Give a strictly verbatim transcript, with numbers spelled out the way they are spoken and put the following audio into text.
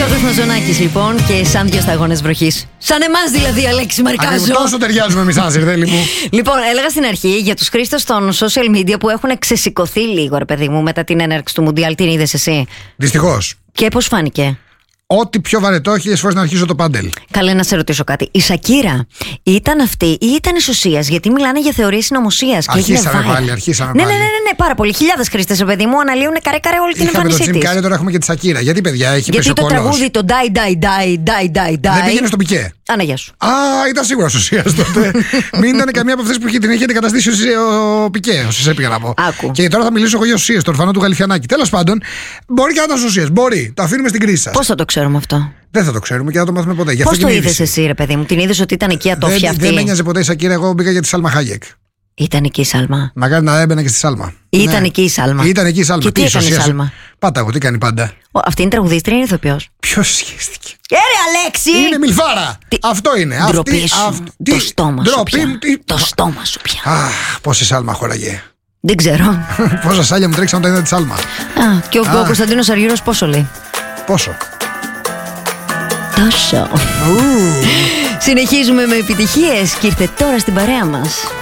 Γιώργος Μαζονάκης λοιπόν και σαν δύο σταγόνες βροχής. Σαν εμάς δηλαδή, Αλέξη Μαρκάζο. Τόσο ταιριάζουμε εμείς, Σιρδέλη μου. Λοιπόν, έλεγα στην αρχή για τους χρήστες των social media που έχουν ξεσηκωθεί λίγο, ρε παιδί μου, μετά την έναρξη του Μουντιάλ. Την είδες εσύ? Δυστυχώς. Και πώς φάνηκε? Ό,τι πιο βαρετό, χίλιες φορές να αρχίσω το πάντελ. Καλέ, να σε ρωτήσω κάτι. Η Σακύρα ήταν αυτή ή ήταν ισοσίας? Γιατί μιλάνε για θεωρίες συνωμοσίας. Αρχίσαμε πάλι, αρχίσαμε ναι, πάλι. Ναι, ναι, ναι, ναι, πάρα πολύ. Χιλιάδες χρήστες, ρε παιδί μου, αναλύουν καρέ-καρέ όλη την εμφάνισή της. Είχαμε τον Τζιμ Κάρι, τώρα έχουμε και τη Σακύρα. Γιατί, παιδιά, έχει πέσει ο κόλλος. Γιατί το τραγούδι, το die, die, die, die, die, die. Δεν πήγαινε στο Πικέ. Άνα, γεια σου. Α, ήταν σίγουρα ισοσίας τότε. Μην ήταν καμία από αυτές που την είχε αντικαταστήσει ο Πικέ, όσοι έπηγα να πω. Άκου. Και τώρα θα μιλήσω εγώ για ισοσίες, το ορφανό του Γαλιφιανάκη. Τέλος πάντων, μπορεί και να ήταν ισοσίες. Μπορεί. Το αφήνουμε στην κρίση σας. Πώς θα το ξέρουμε αυτό? Δεν θα το ξέρουμε και δεν θα το μάθουμε ποτέ. Πώς το είδες εσύ, ρε παιδί μου? Την είδες ότι ήταν εκεί ατόφια αυτή? Δεν με νοιάζει ποτέ η Σακύρα, εγώ μπήκα για τη Σάλμα Χάγεκ. Ήταν εκεί η Σάλμα. Μακάρι να έμπαινα και στη Σάλμα. Ήταν Ναι. εκεί η Σάλμα. Ήταν εκεί η Σάλμα. Και τι έκανε η Σάλμα? Πάτα εγώ, τι κάνει πάντα. Ο, αυτή είναι τραγουδίστρια ή είναι ηθοποιός? Ποιος σχέστηκε? Ε, ρε Αλέξη! Είναι μιλφάρα! Τι... Αυτό είναι. Ντροπή σου. Αυτή... Το στόμα σου πια. Τι... Το στόμα σου πια. Αχ, πόση Σάλμα χώραγε. Δεν ξέρω. Πόσα σάλια μου τρέξαν όταν είδα τη Σάλμα. Α, και ο, ο Κωνσταντίνος Αργύρος πόσο λέει? Πόσο? Τόσο. Συνεχίζουμε με επιτυχίες και ήρθε τώρα στην παρέα μας